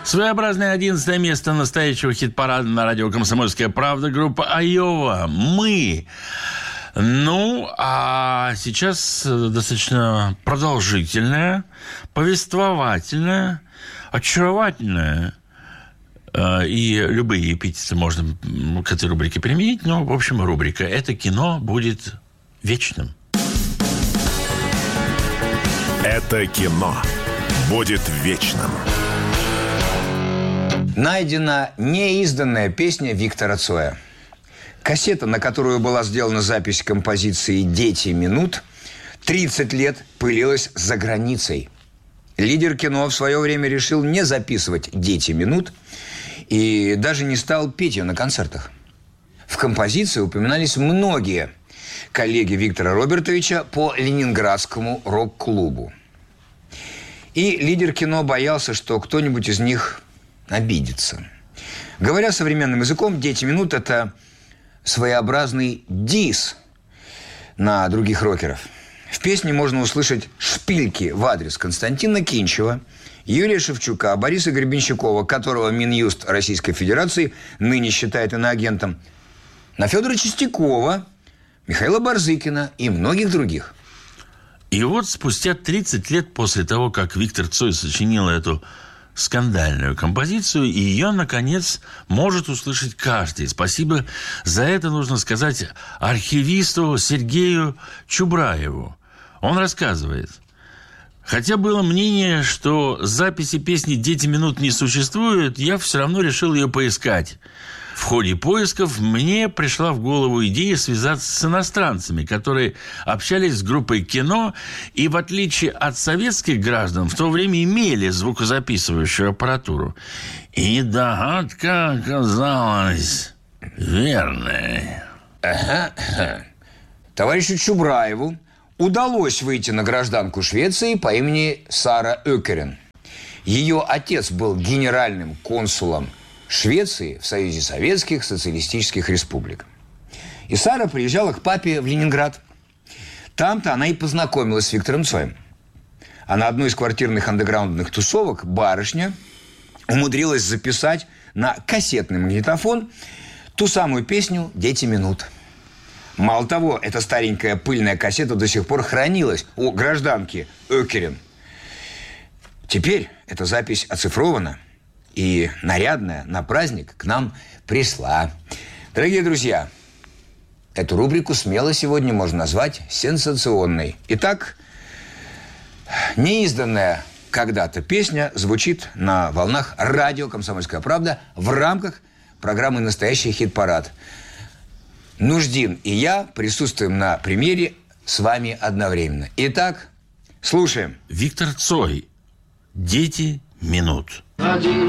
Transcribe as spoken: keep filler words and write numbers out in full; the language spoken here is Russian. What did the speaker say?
Своеобразное одиннадцатое место настоящего хит-парада на радио «Комсомольская правда», группа «Айова». Мы. Ну, а сейчас достаточно продолжительная, повествовательная, очаровательная, и любые эпитеты можно к этой рубрике применить, но, в общем, рубрика «Это кино будет вечным». Это кино будет вечным. Найдена неизданная песня Виктора Цоя. Кассета, на которую была сделана запись композиции «Дети минут», тридцать лет пылилась за границей. Лидер кино в свое время решил не записывать «Дети минут» и даже не стал петь ее на концертах. В композиции упоминались многие коллеги Виктора Робертовича по ленинградскому рок-клубу. И лидер кино боялся, что кто-нибудь из них обидится. Говоря современным языком, «Дети минут» – это своеобразный дисс на других рокеров. В песне можно услышать шпильки в адрес Константина Кинчева, Юрия Шевчука, Бориса Гребенщикова, которого Минюст Российской Федерации ныне считает иноагентом, на Федора Чистякова, Михаила Барзыкина и многих других. И вот спустя тридцать лет после того, как Виктор Цой сочинил эту скандальную композицию, и ее, наконец, может услышать каждый. Спасибо за это нужно сказать архивисту Сергею Чубраеву. Он рассказывает: хотя было мнение, что записи песни «Дети минут» не существует, я все равно решил ее поискать. В ходе поисков мне пришла в голову идея связаться с иностранцами, которые общались с группой кино и, в отличие от советских граждан, в то время имели звукозаписывающую аппаратуру. И догадка оказалась верной. Ага. Товарищу Чубраеву удалось выйти на гражданку Швеции по имени Сара Ökeren. Ее отец был генеральным консулом Швеции в Союзе Советских Социалистических Республик. И Сара приезжала к папе в Ленинград. Там-то она и познакомилась с Виктором Цоем. А на одной из квартирных андеграундных тусовок барышня умудрилась записать на кассетный магнитофон ту самую песню «Дети минут». Мало того, эта старенькая пыльная кассета до сих пор хранилась у гражданки Ökeren. Теперь эта запись оцифрована и нарядная на праздник к нам пришла. Дорогие друзья, эту рубрику смело сегодня можно назвать сенсационной. Итак, неизданная когда-то песня звучит на волнах радио «Комсомольская правда» в рамках программы «Настоящий хит-парад». Нуждин и я присутствуем на премьере с вами одновременно. Итак, слушаем. Виктор Цой. «Дети минут».